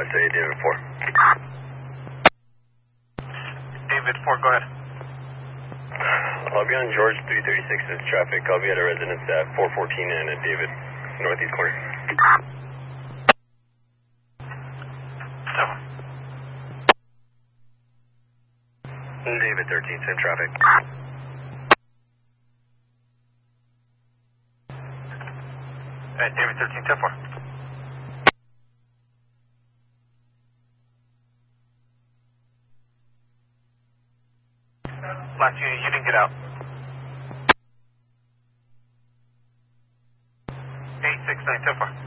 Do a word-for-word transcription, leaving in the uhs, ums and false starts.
say David four. David four, go ahead. I'll be on George three thirty-six in traffic. I'll be at a residence at four fourteen and at David, northeast corner. Seven. David thirteen, same traffic. At David thirteen, ten four. Last unit, you didn't get out. eight six nine, ten four.